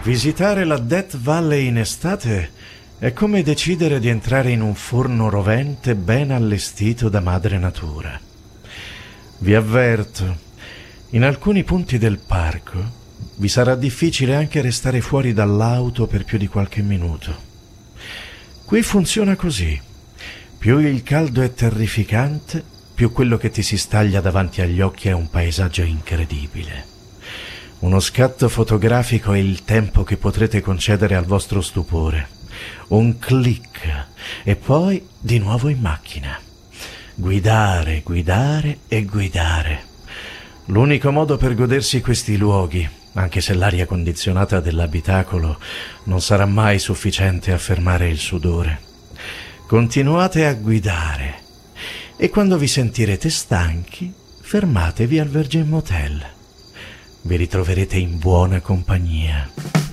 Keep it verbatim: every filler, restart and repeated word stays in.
Visitare la Death Valley in estate è come decidere di entrare in un forno rovente ben allestito da madre natura. Vi avverto, in alcuni punti del parco vi sarà difficile anche restare fuori dall'auto per più di qualche minuto. Qui funziona così: più il caldo è terrificante, più quello che ti si staglia davanti agli occhi è un paesaggio incredibile. Uno scatto fotografico è il tempo che potrete concedere al vostro stupore. Un click e poi di nuovo in macchina. Guidare, guidare e guidare. L'unico modo per godersi questi luoghi, anche se l'aria condizionata dell'abitacolo non sarà mai sufficiente a fermare il sudore. Continuate a guidare e quando vi sentirete stanchi, fermatevi al Virgin Motel. Vi ritroverete in buona compagnia.